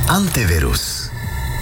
Antivirus.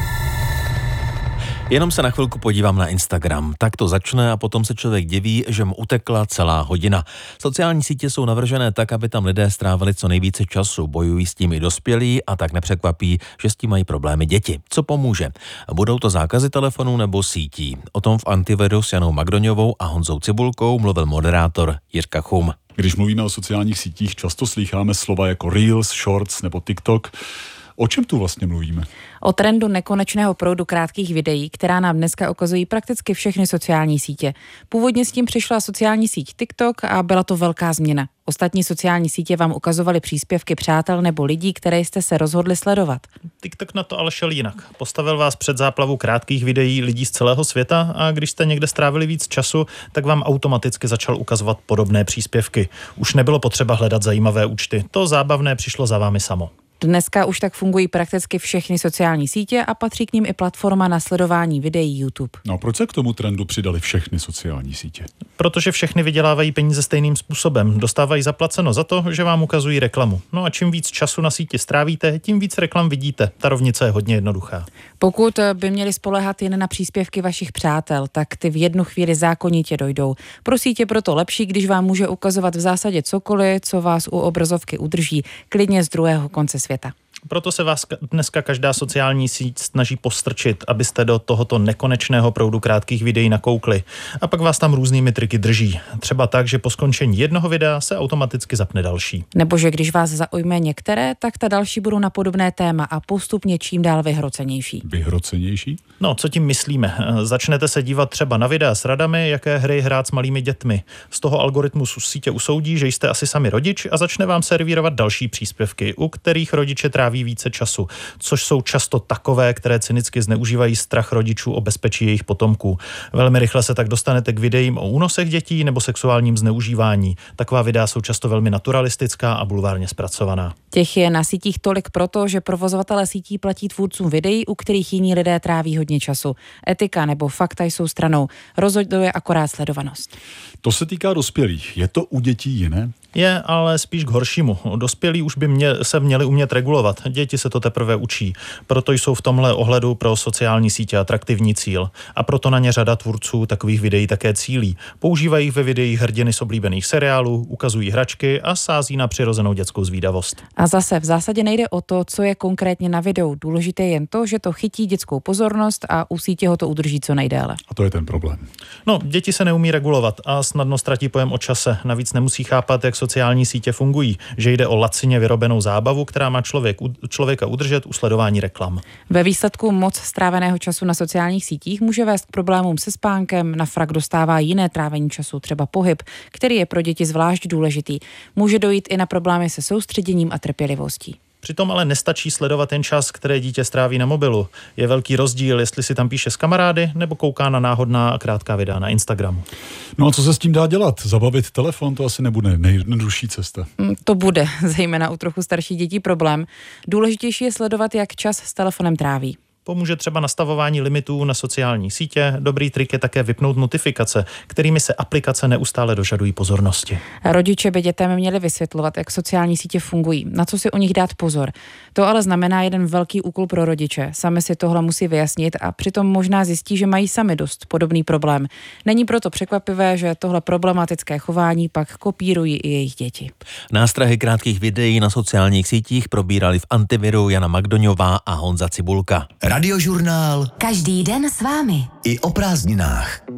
Jenom se na chvilku podívám na Instagram. Tak to začne a potom se člověk diví, že mu utekla celá hodina. Sociální sítě jsou navržené tak, aby tam lidé strávili co nejvíce času. Bojují s tím i dospělí a tak nepřekvapí, že s tím mají problémy děti. Co pomůže? Budou to zákazy telefonů nebo sítí? O tom v Antiviru s Janou Magdoňovou a Honzou Cibulkou mluvil moderátor Jirka Chum. Když mluvíme o sociálních sítích, často slýcháme slova jako Reels, Shorts nebo TikTok. O čem tu vlastně mluvíme? O trendu nekonečného proudu krátkých videí, která nám dneska ukazují prakticky všechny sociální sítě. Původně s tím přišla sociální síť TikTok a byla to velká změna. Ostatní sociální sítě vám ukazovaly příspěvky přátel nebo lidí, které jste se rozhodli sledovat. TikTok na to ale šel jinak. Postavil vás před záplavu krátkých videí lidí z celého světa a když jste někde strávili víc času, tak vám automaticky začal ukazovat podobné příspěvky. Už nebylo potřeba hledat zajímavé účty. To zábavné přišlo za vámi samo. Dneska už tak fungují prakticky všechny sociální sítě a patří k nim i platforma na sledování videí YouTube. No a proč se k tomu trendu přidali všechny sociální sítě? Protože všechny vydělávají peníze stejným způsobem. Dostávají zaplaceno za to, že vám ukazují reklamu. No a čím víc času na síti strávíte, tím víc reklam vidíte. Ta rovnice je hodně jednoduchá. Pokud by měli spoléhat jen na příspěvky vašich přátel, tak ty v jednu chvíli zákonitě dojdou. Pro sítě proto lepší, když vám může ukazovat v zásadě cokoliv, co vás u obrazovky udrží, klidně z druhého konce světa. Proto se vás dneska každá sociální síť snaží postrčit, abyste do tohoto nekonečného proudu krátkých videí nakoukli. A pak vás tam různými triky drží. Třeba tak, že po skončení jednoho videa se automaticky zapne další. Nebo že když vás zaujme některé, tak ta další budou na podobné téma a postupně čím dál vyhrocenější. Vyhrocenější? No, co tím myslíme? Začnete se dívat třeba na videa s radami, jaké hry hrát s malými dětmi. Z toho algoritmus sítě usoudí, že jste asi sami rodič a začne vám servírovat další příspěvky, u kterých rodiče tráví více času, což jsou často takové, které cynicky zneužívají strach rodičů o bezpečí jejich potomků. Velmi rychle se tak dostanete k videím o únosech dětí nebo sexuálním zneužívání. Taková videa jsou často velmi naturalistická a bulvárně zpracovaná. Těch je na sítích tolik proto, že provozovatelé sítí platí tvůrcům videí, u kterých jiní lidé tráví hodně času. Etika nebo fakta jsou stranou. Rozhoduje akorát sledovanost. To se týká dospělých. Je to u dětí jiné? Je, ale spíš k horšímu. Dospělí už by se měli umět regulovat. Děti se to teprve učí. Proto jsou v tomhle ohledu pro sociální sítě atraktivní cíl. A proto na ně řada tvůrců takových videí také cílí. Používají ve videích hrdiny z oblíbených seriálů, ukazují hračky a sází na přirozenou dětskou zvídavost. A zase v zásadě nejde o to, co je konkrétně na videu. Důležité je jen to, že to chytí dětskou pozornost a u sítě ho to udrží co nejdéle. A to je ten problém. No, děti se neumí regulovat a snadno ztratí pojem o čase. Navíc nemusí chápat, jak sociální sítě fungují, že jde o lacině vyrobenou zábavu, která má člověka udržet u sledování reklam. Ve výsledku moc stráveného času na sociálních sítích může vést k problémům se spánkem, na frak dostává jiné trávení času, třeba pohyb, který je pro děti zvlášť důležitý. Může dojít i na problémy se soustředěním a trpělivostí. Přitom ale nestačí sledovat ten čas, který dítě stráví na mobilu. Je velký rozdíl, jestli si tam píše s kamarády nebo kouká na náhodná a krátká videa na Instagramu. No a co se s tím dá dělat? Zabavit telefon, to asi nebude nejjednodušší cesta. To bude, zejména u trochu starších dětí, problém. Důležitější je sledovat, jak čas s telefonem tráví. Pomůže třeba nastavování limitů na sociální sítě. Dobrý trik je také vypnout notifikace, kterými se aplikace neustále dožadují pozornosti. Rodiče by dětem měli vysvětlovat, jak sociální sítě fungují, na co si u nich dát pozor. To ale znamená jeden velký úkol pro rodiče. Sami si tohle musí vyjasnit a přitom možná zjistí, že mají sami dost podobný problém. Není proto překvapivé, že tohle problematické chování pak kopírují i jejich děti. Nástrahy krátkých videí na sociálních sítích probírali v Antiviru Jana Magdoňová a Honza Cibulka. Radiožurnál. Každý den s vámi. I o prázdninách.